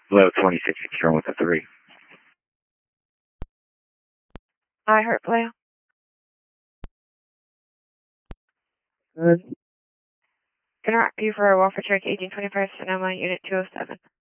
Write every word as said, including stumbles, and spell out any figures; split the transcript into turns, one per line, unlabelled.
Hello, twenty-six, return with a three.
I heard Blue.
Good.
Interrupt you for a Wolf Trick eighteen twenty-five Sonoma, Unit two oh seven.